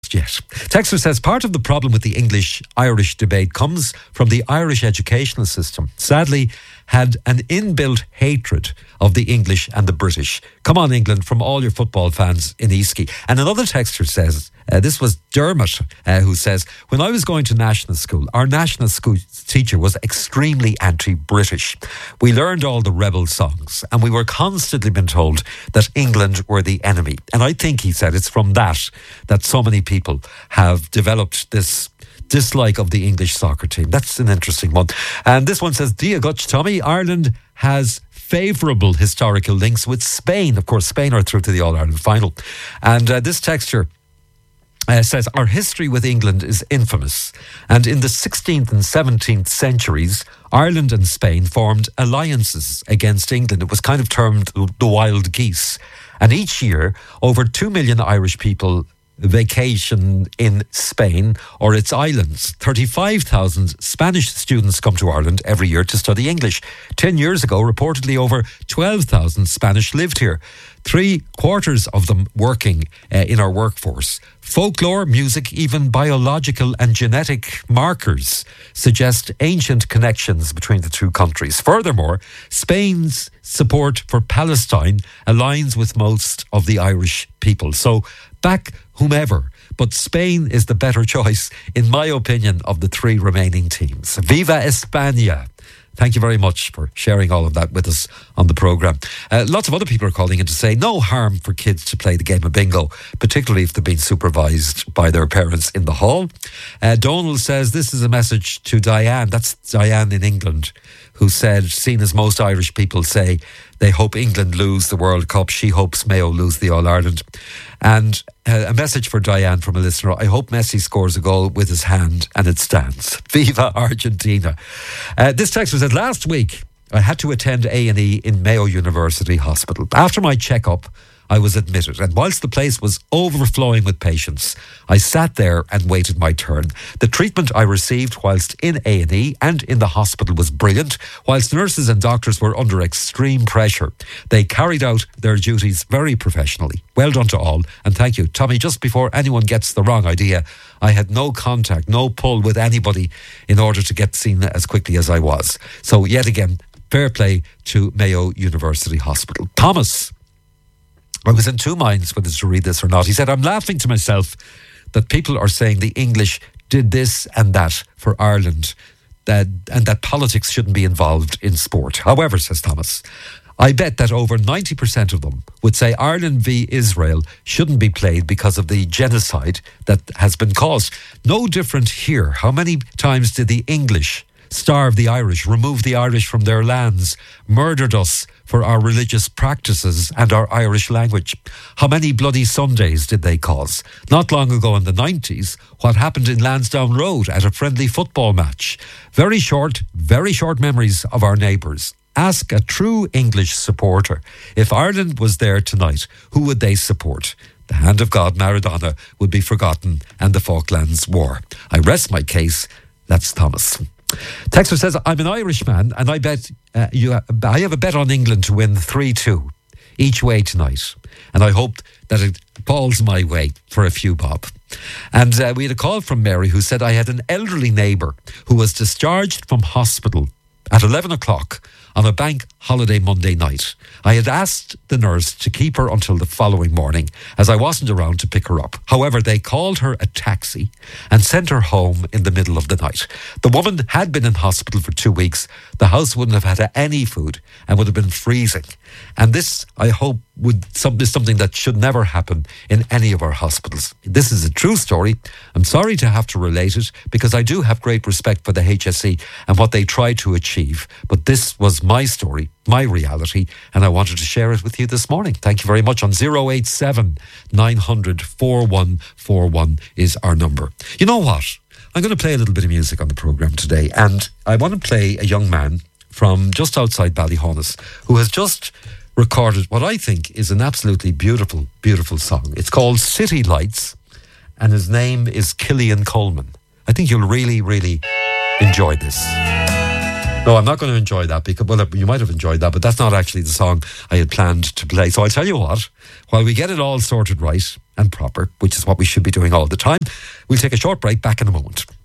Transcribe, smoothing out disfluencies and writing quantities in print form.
yet. Texter says part of the problem with the English-Irish debate comes from the Irish educational system. Sadly, had an inbuilt hatred of the English and the British. Come on, England, from all your football fans in Eastkey. And another texter says, this was Dermot, who says, when I was going to national school, our national school teacher was extremely anti-British. We learned all the rebel songs and we were constantly being told that England were the enemy. And I think, he said, it's from that so many people have developed this dislike of the English soccer team. That's an interesting one. And this one says, Dia Gutch, Tommy, Ireland has favourable historical links with Spain. Of course, Spain are through to the All-Ireland final. And this texture says, our history with England is infamous. And in the 16th and 17th centuries, Ireland and Spain formed alliances against England. It was kind of termed the wild geese. And each year, over 2 million Irish people vacation in Spain or its islands. 35,000 Spanish students come to Ireland every year to study English. 10 years ago, reportedly over 12,000 Spanish lived here. 3/4 of them working in our workforce. Folklore, music, even biological and genetic markers suggest ancient connections between the two countries. Furthermore, Spain's support for Palestine aligns with most of the Irish people. So, back whomever, but Spain is the better choice, in my opinion, of the three remaining teams. Viva España! Thank you very much for sharing all of that with us on the programme. Lots of other people are calling in to say no harm for kids to play the game of bingo, particularly if they've been supervised by their parents in the hall. Donald says this is a message to Diane. That's Diane in England, who said, seen as most Irish people say, they hope England lose the World Cup. She hopes Mayo lose the All-Ireland. And a message for Diane from a listener. I hope Messi scores a goal with his hand and it stands. Viva Argentina. This texter said, last week I had to attend A&E in Mayo University Hospital. After my checkup, I was admitted, and whilst the place was overflowing with patients, I sat there and waited my turn. The treatment I received whilst in A&E and in the hospital was brilliant. Whilst nurses and doctors were under extreme pressure, they carried out their duties very professionally. Well done to all, and thank you. Tommy, just before anyone gets the wrong idea, I had no contact, no pull with anybody in order to get seen as quickly as I was. So yet again, fair play to Mayo University Hospital. Thomas, I was in two minds whether to read this or not. He said, I'm laughing to myself that people are saying the English did this and that for Ireland, and that politics shouldn't be involved in sport. However, says Thomas, I bet that over 90% of them would say Ireland v Israel shouldn't be played because of the genocide that has been caused. No different here. How many times did the English starve the Irish, remove the Irish from their lands, murdered us for our religious practices and our Irish language? How many bloody Sundays did they cause? Not long ago in the 90s, what happened in Lansdowne Road at a friendly football match? Very short memories of our neighbours. Ask a true English supporter, if Ireland was there tonight, who would they support? The hand of God, Maradona, would be forgotten, and the Falklands War. I rest my case. That's Thomas. Texter says, I'm an Irishman and I bet I have a bet on England to win 3-2 each way tonight. And I hope that it falls my way for a few bob. And we had a call from Mary who said, I had an elderly neighbour who was discharged from hospital at 11 o'clock on a bank holiday Monday night. I had asked the nurse to keep her until the following morning as I wasn't around to pick her up. However, they called her a taxi and sent her home in the middle of the night. The woman had been in hospital for 2 weeks. The house wouldn't have had any food and would have been freezing. And this, I hope, is something that should never happen in any of our hospitals. This is a true story. I'm sorry to have to relate it because I do have great respect for the HSE and what they try to achieve. But this was my story, my reality, and I wanted to share it with you this morning. Thank you very much. On 087 900 4141 is our number. You know what? I'm going to play a little bit of music on the programme today, and I want to play a young man from just outside Ballyhonus who has just recorded what I think is an absolutely beautiful, beautiful song. It's called City Lights, and his name is Killian Coleman. I think you'll really, really enjoy this. No, I'm not going to enjoy that because, well, you might have enjoyed that, but that's not actually the song I had planned to play. So I'll tell you what, while we get it all sorted right and proper, which is what we should be doing all the time. We'll take a short break, back in a moment.